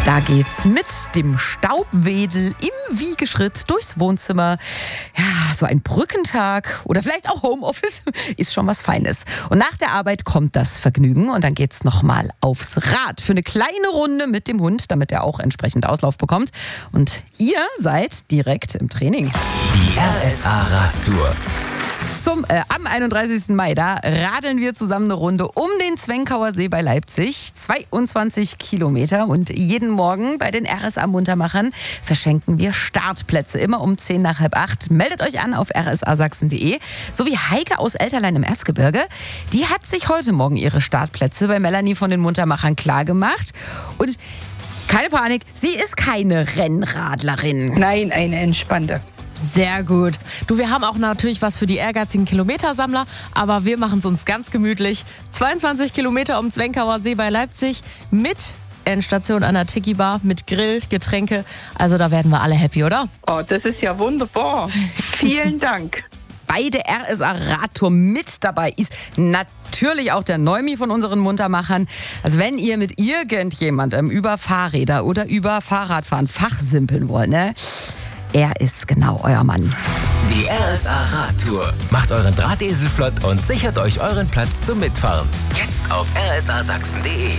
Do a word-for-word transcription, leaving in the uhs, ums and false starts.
Da geht's mit dem Staubwedel im Wiegeschritt durchs Wohnzimmer. Ja, so ein Brückentag oder vielleicht auch Homeoffice ist schon was Feines. Und nach der Arbeit kommt das Vergnügen und dann geht's nochmal aufs Rad für eine kleine Runde mit dem Hund, damit er auch entsprechend Auslauf bekommt. Und ihr seid direkt im Training. Die R S A Radtour. Zum, äh, am einunddreißigsten Mai, da radeln wir zusammen eine Runde um den Zwenkauer See bei Leipzig. zweiundzwanzig Kilometer und jeden Morgen bei den R S A Muntermachern verschenken wir Startplätze. Immer um zehn nach halb acht. Meldet euch an auf r s a sachsen punkt d e. So wie Heike aus Elterlein im Erzgebirge. Die hat sich heute Morgen ihre Startplätze bei Melanie von den Muntermachern klargemacht. Und keine Panik, sie ist keine Rennradlerin. Nein, eine entspannte. Sehr gut. Du, wir haben auch natürlich was für die ehrgeizigen Kilometersammler, aber wir machen es uns ganz gemütlich. zweiundzwanzig Kilometer um Zwenkauer See bei Leipzig mit Endstation an der Tiki-Bar, mit Grill, Getränke. Also da werden wir alle happy, oder? Oh, das ist ja wunderbar. Vielen Dank. Bei der R S A Radtour mit dabei ist natürlich auch der Neumi von unseren Muntermachern. Also wenn ihr mit irgendjemandem über Fahrräder oder über Fahrradfahren fachsimpeln wollt, ne? Er ist genau euer Mann. Die R S A Radtour. Macht euren Drahtesel flott und sichert euch euren Platz zum Mitfahren. Jetzt auf r s a sachsen punkt d e.